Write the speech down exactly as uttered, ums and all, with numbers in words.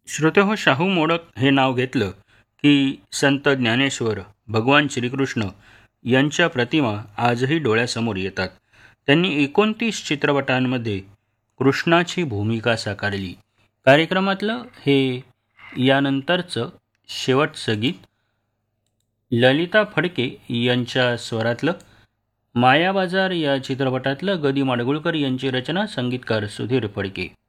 श्रोतेहो, शाहू मोडक हे नाव घेतलं की संत ज्ञानेश्वर, भगवान श्रीकृष्ण यांच्या प्रतिमा आजही डोळ्यासमोर येतात. त्यांनी एकोणतीस चित्रपटांमध्ये कृष्णाची भूमिका साकारली. कार्यक्रमातलं हे यानंतरचं शेवटचं गीत ललिता फडके यांच्या स्वरातलं. मायाबाजार या चित्रपटातलं ग दी माडगुळकर यांची रचना, संगीतकार सुधीर फडके.